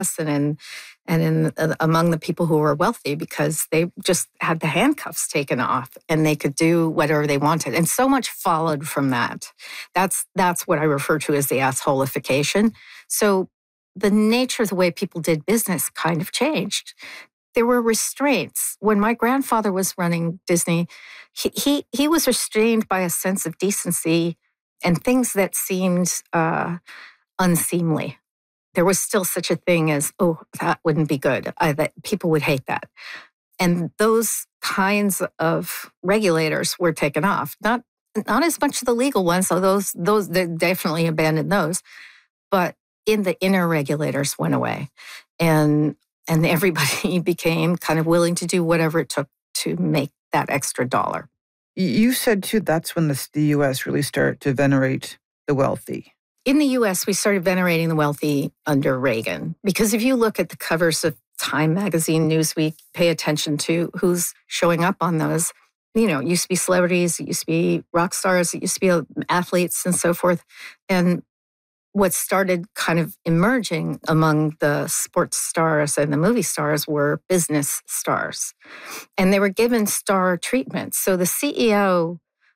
and among the people who were wealthy because they just had the handcuffs taken off and they could do whatever they wanted. And so much followed from that. That's what I refer to as the assholification. So the nature of the way people did business kind of changed. There were restraints. When my grandfather was running Disney, he was restrained by a sense of decency and things that seemed unseemly. There was still such a thing as, oh, that wouldn't be good. That people would hate that. And those kinds of regulators were taken off. Not as much of the legal ones, so those they definitely abandoned those. But the inner regulators went away. And everybody became kind of willing to do whatever it took to make that extra dollar. You said, too, that's when the U.S. really started to venerate the wealthy. In the U.S., we started venerating the wealthy under Reagan. Because if you look at the covers of Time magazine, Newsweek, pay attention to who's showing up on those. You know, it used to be celebrities, it used to be rock stars, it used to be athletes and so forth. And what started kind of emerging among the sports stars and the movie stars were business stars. And they were given star treatment. So the CEO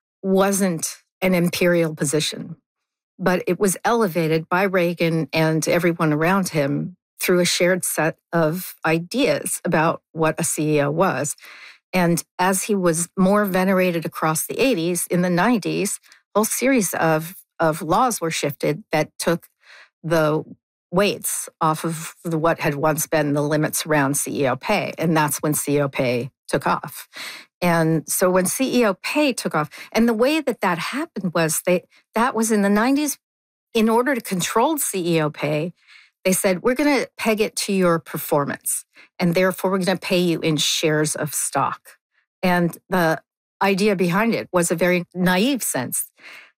wasn't an imperial position, but it was elevated by Reagan and everyone around him through a shared set of ideas about what a CEO was. And as he was more venerated across the 80s, in the 90s, a whole series of laws were shifted that took the weights off of what had once been the limits around CEO pay. And that's when CEO pay took off. And so when CEO pay took off, and the way that happened was that was in the 90s, in order to control CEO pay, they said, we're going to peg it to your performance. And therefore, we're going to pay you in shares of stock. And the idea behind it was a very naive sense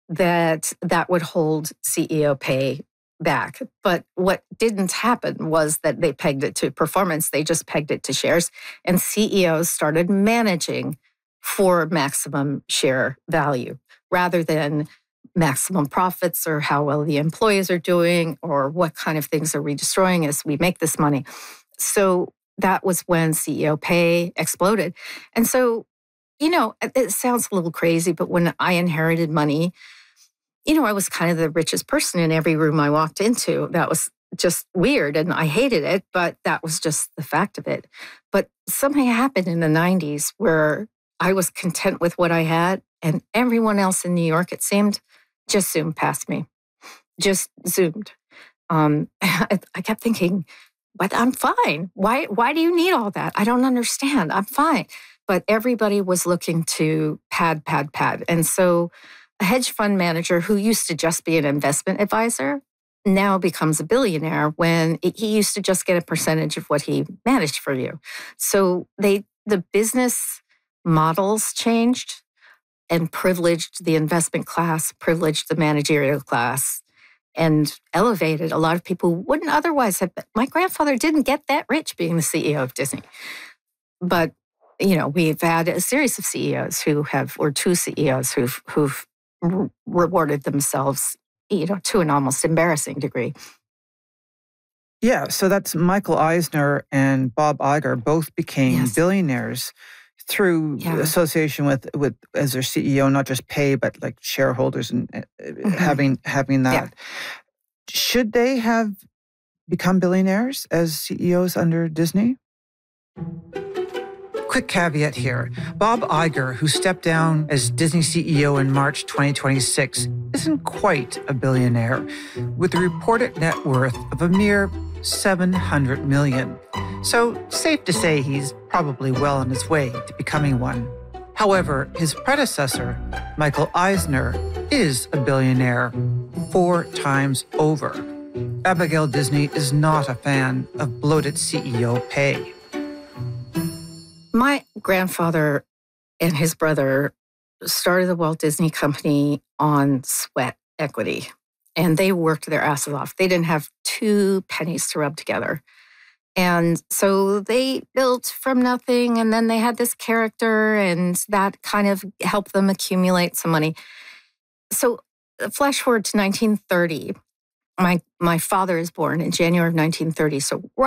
that would hold CEO pay back. But what didn't happen was that they pegged it to performance. They just pegged it to shares. And CEOs started managing for maximum share value rather than maximum profits or how well the employees are doing or what kind of things are we destroying as we make this money. So that was when CEO pay exploded. And so, you know, it sounds a little crazy, but when I inherited money, you know, I was kind of the richest person in every room I walked into. That was just weird and I hated it, but that was just the fact of it. But something happened in the 90s where I was content with what I had and everyone else in New York, it seemed, just zoomed past me, just zoomed. I kept thinking, but I'm fine. Why do you need all that? I don't understand. I'm fine. But everybody was looking to pad. And so a hedge fund manager who used to just be an investment advisor now becomes a billionaire when he used to just get a percentage of what he managed for you. So the business models changed and privileged the investment class, privileged the managerial class, and elevated a lot of people who wouldn't otherwise have been. My grandfather didn't get that rich being the CEO of Disney. But, you know, we've had a series of CEOs or two CEOs who've rewarded themselves, you know, to an almost embarrassing degree. Yeah, so that's Michael Eisner and Bob Iger both became billionaires through association with as their CEO, not just pay, but like shareholders and having that. Yeah. Should they have become billionaires as CEOs under Disney? Quick caveat here. Bob Iger, who stepped down as Disney CEO in March 2026, isn't quite a billionaire, with a reported net worth of a mere $700 million. So safe to say he's probably well on his way to becoming one. However, his predecessor, Michael Eisner, is a billionaire 4 times over. Abigail Disney is not a fan of bloated CEO pay. My grandfather and his brother started the Walt Disney Company on sweat equity, and they worked their asses off. They didn't have 2 pennies to rub together. And so they built from nothing, and then they had this character, and that kind of helped them accumulate some money. So flash forward to 1930, My father is born in January of 1930, so